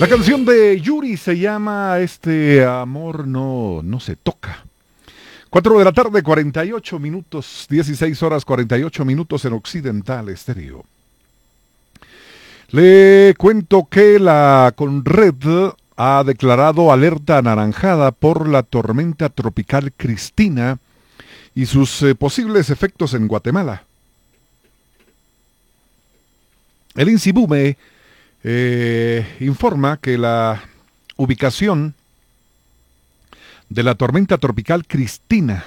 La canción de Yuri se llama Este amor no se toca. 4 de la tarde, 48 minutos, 16 horas 48 minutos en Occidental Estéreo. Le cuento que la Conred ha declarado alerta anaranjada por la tormenta tropical Cristina y sus posibles efectos en Guatemala. El INSIBUME informa que la ubicación de la tormenta tropical Cristina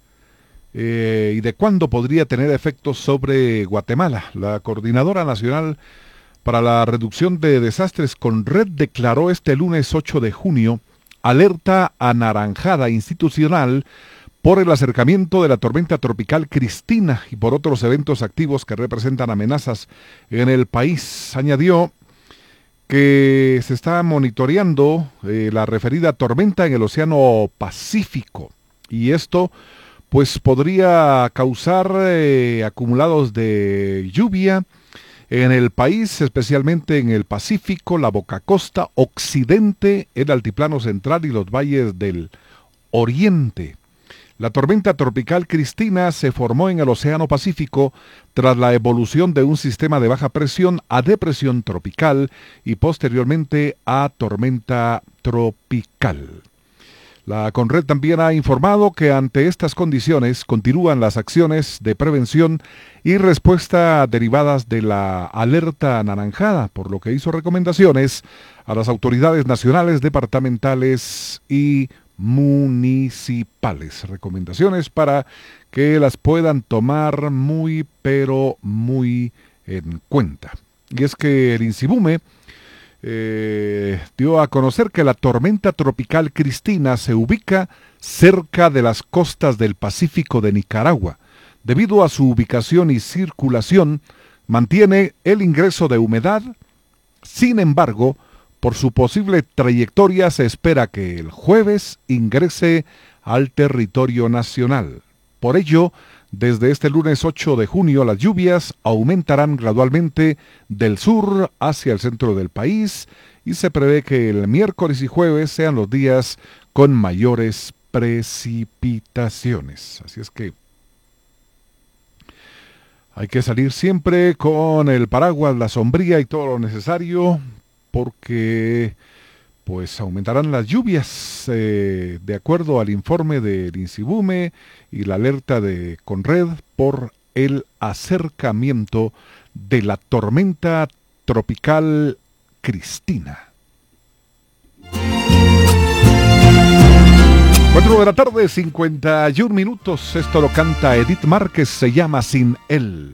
y de cuándo podría tener efectos sobre Guatemala. La Coordinadora Nacional para la Reducción de Desastres Conred declaró este lunes 8 de junio alerta anaranjada institucional por el acercamiento de la tormenta tropical Cristina y por otros eventos activos que representan amenazas en el país. Añadió que se está monitoreando la referida tormenta en el Océano Pacífico y esto pues podría causar acumulados de lluvia en el país, especialmente en el Pacífico, la Boca Costa, Occidente, el Altiplano Central y los valles del Oriente. La tormenta tropical Cristina se formó en el Océano Pacífico tras la evolución de un sistema de baja presión a depresión tropical y posteriormente a tormenta tropical. La Conred también ha informado que ante estas condiciones continúan las acciones de prevención y respuesta derivadas de la alerta anaranjada, por lo que hizo recomendaciones a las autoridades nacionales, departamentales y municipales. Recomendaciones para que las puedan tomar muy, pero muy en cuenta. Y es que el INSIBUME dio a conocer que la tormenta tropical Cristina se ubica cerca de las costas del Pacífico de Nicaragua. Debido a su ubicación y circulación, mantiene el ingreso de humedad. Sin embargo, por su posible trayectoria se espera que el jueves ingrese al territorio nacional. Por ello, desde este lunes 8 de junio las lluvias aumentarán gradualmente del sur hacia el centro del país y se prevé que el miércoles y jueves sean los días con mayores precipitaciones. Así es que hay que salir siempre con el paraguas, la sombría y todo lo necesario porque pues aumentarán las lluvias de acuerdo al informe del INSIBUME y la alerta de Conred por el acercamiento de la tormenta tropical Cristina. 4 de la tarde, 51 minutos. Esto lo canta Edith Márquez, se llama Sin Él.